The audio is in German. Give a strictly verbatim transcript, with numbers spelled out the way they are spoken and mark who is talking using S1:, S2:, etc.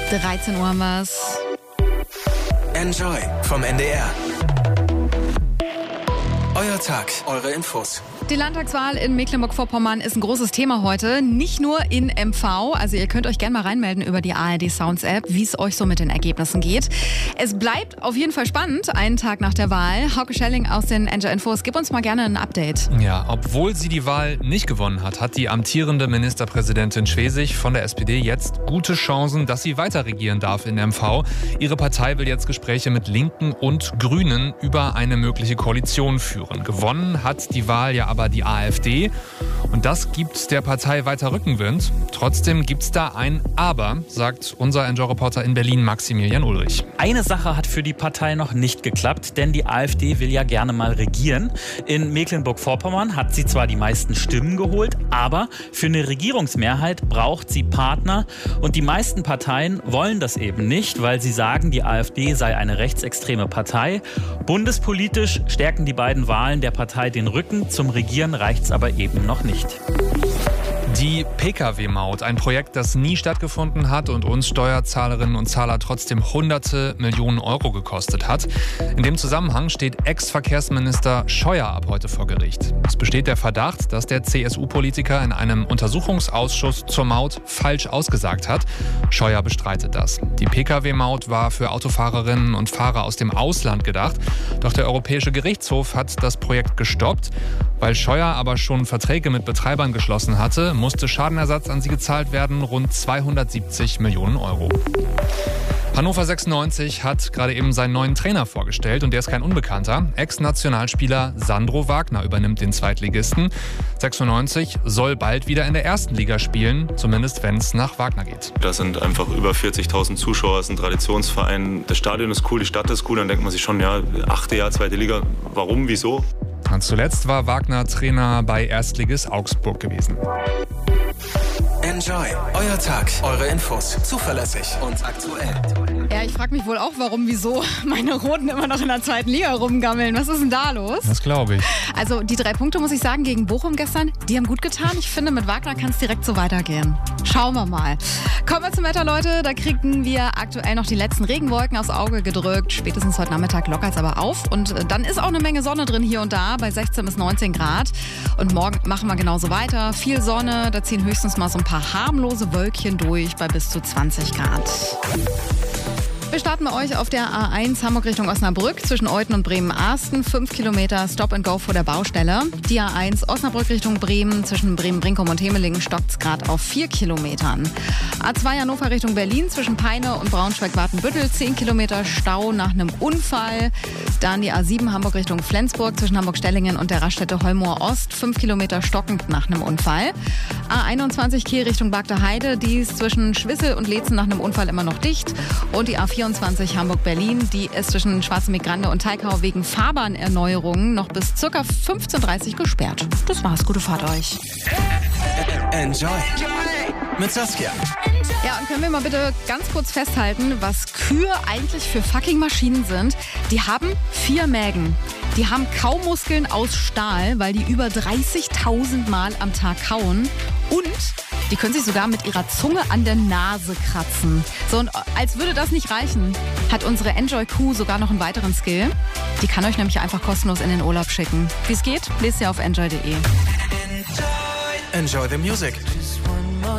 S1: dreizehn Uhr haben wir's.
S2: Enjoy vom N D R. Euer Tag, eure Infos.
S1: Die Landtagswahl in Mecklenburg-Vorpommern ist ein großes Thema heute. Nicht nur in M V. Also ihr könnt euch gerne mal reinmelden über die A R D Sounds App, wie es euch so mit den Ergebnissen geht. Es bleibt auf jeden Fall spannend, einen Tag nach der Wahl. Hauke Schelling aus den Enjoy Infos, gib uns mal gerne ein Update.
S3: Ja, obwohl sie die Wahl nicht gewonnen hat, hat die amtierende Ministerpräsidentin Schwesig von der S P D jetzt gute Chancen, dass sie weiter regieren darf in M V. Ihre Partei will jetzt Gespräche mit Linken und Grünen über eine mögliche Koalition führen. Gewonnen hat die Wahl ja aber die AfD. Und das gibt der Partei weiter Rückenwind. Trotzdem gibt es da ein Aber, sagt unser Enjoy-Reporter in Berlin Maximilian Ulrich.
S4: Eine Sache hat für die Partei noch nicht geklappt, denn die AfD will ja gerne mal regieren. In Mecklenburg-Vorpommern hat sie zwar die meisten Stimmen geholt, aber für eine Regierungsmehrheit braucht sie Partner. Und die meisten Parteien wollen das eben nicht, weil sie sagen, die AfD sei eine rechtsextreme Partei. Bundespolitisch stärken die beiden Wahlen der Partei den Rücken. Zum Regieren reicht's aber eben noch nicht.
S3: Die P K W-Maut, ein Projekt, das nie stattgefunden hat und uns Steuerzahlerinnen und Zahler trotzdem hunderte Millionen Euro gekostet hat. In dem Zusammenhang steht Ex-Verkehrsminister Scheuer ab heute vor Gericht. Es besteht der Verdacht, dass der C S U-Politiker in einem Untersuchungsausschuss zur Maut falsch ausgesagt hat. Scheuer bestreitet das. Die P K W-Maut war für Autofahrerinnen und Fahrer aus dem Ausland gedacht. Doch der Europäische Gerichtshof hat das Projekt gestoppt. Weil Scheuer aber schon Verträge mit Betreibern geschlossen hatte, musste Schadenersatz an sie gezahlt werden, rund zweihundertsiebzig Millionen Euro. Hannover sechsundneunzig hat gerade eben seinen neuen Trainer vorgestellt und der ist kein Unbekannter. Ex-Nationalspieler Sandro Wagner übernimmt den Zweitligisten. sechsundneunzig soll bald wieder in der ersten Liga spielen, zumindest wenn es nach Wagner geht.
S5: Das sind einfach über vierzigtausend Zuschauer, es ist ein Traditionsverein. Das Stadion ist cool, die Stadt ist cool, dann denkt man sich schon, ja, achte Jahr, zweite Liga, warum, wieso?
S3: Und zuletzt war Wagner Trainer bei Erstligist Augsburg gewesen.
S2: Enjoy, euer Tag, eure Infos, zuverlässig und aktuell.
S1: Ja, ich frage mich wohl auch, warum, wieso meine Roten immer noch in der zweiten Liga rumgammeln. Was ist denn da los?
S3: Das glaube ich.
S1: Also die drei Punkte, muss ich sagen, gegen Bochum gestern, die haben gut getan. Ich finde, mit Wagner kann es direkt so weitergehen. Schauen wir mal. Kommen wir zum Wetter, Leute. Da kriegen wir aktuell noch die letzten Regenwolken aufs Auge gedrückt. Spätestens heute Nachmittag lockert es aber auf. Und dann ist auch eine Menge Sonne drin hier und da bei sechzehn bis neunzehn Grad. Und morgen machen wir genauso weiter. Viel Sonne, da ziehen höchstens mal so ein paar harmlose Wölkchen durch bei bis zu zwanzig Grad. Wir starten bei euch auf der A eins Hamburg Richtung Osnabrück zwischen Euthen und Bremen-Arsten. Fünf Kilometer Stop and Go vor der Baustelle. Die A eins Osnabrück Richtung Bremen zwischen Bremen-Brinkum und Hemelingen stockt es gerade auf vier Kilometern. A zwei Hannover Richtung Berlin zwischen Peine und Braunschweig-Wartenbüttel. Zehn Kilometer Stau nach einem Unfall. Dann die A sieben Hamburg Richtung Flensburg zwischen Hamburg-Stellingen und der Raststätte Holmoor Ost. Fünf Kilometer stockend nach einem Unfall. A einundzwanzig Kiel Richtung Bagder Heide. Die ist zwischen Schwissel und Leetzen nach einem Unfall immer noch dicht. Und die A vierundzwanzig Hamburg-Berlin, die ist zwischen Schwarzenbeck-Grande und Teikau wegen Fahrbahnerneuerungen noch bis ca. fünfzehn Uhr dreißig gesperrt. Das war's, gute Fahrt euch.
S2: Enjoy mit Saskia.
S1: Ja, und können wir mal bitte ganz kurz festhalten, was Kühe eigentlich für fucking Maschinen sind? Die haben vier Mägen. Die haben Kaumuskeln aus Stahl, weil die über dreißigtausend Mal am Tag kauen. Und die können sich sogar mit ihrer Zunge an der Nase kratzen. So, und als würde das nicht reichen, hat unsere Enjoy-Kuh sogar noch einen weiteren Skill. Die kann euch nämlich einfach kostenlos in den Urlaub schicken. Wie es geht, lest ihr auf enjoy punkt de.
S2: Enjoy the music.